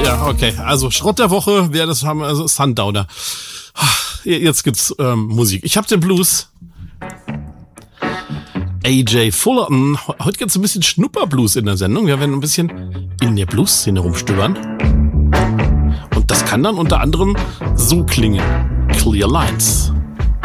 Ja, okay. Also Schrott der Woche wäre das, haben wir, also Sundowner. Jetzt gibt's Musik. Ich hab den Blues. AJ Fullerton. Heute gibt's ein bisschen Schnupperblues in der Sendung. Wir werden ein bisschen in der Blues-Szene rumstöbern. Und das kann dann unter anderem so klingen. Clear Lines.